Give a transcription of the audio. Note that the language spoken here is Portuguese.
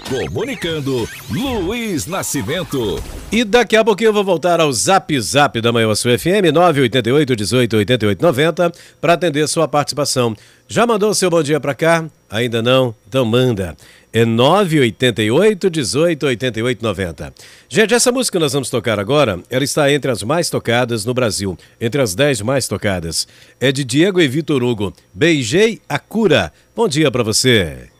Comunicando, Luiz Nascimento. E daqui a pouquinho eu vou voltar ao Zap Zap da Manhã Sul FM 988 18 88 90 para atender sua participação. Já mandou o seu bom dia para cá? Ainda não? Então manda. É 988 18 88 90. Gente, essa música que nós vamos tocar agora, ela está entre as mais tocadas no Brasil, entre as 10 mais tocadas. É de Diego e Vitor Hugo. Beijei a cura. Bom dia para você.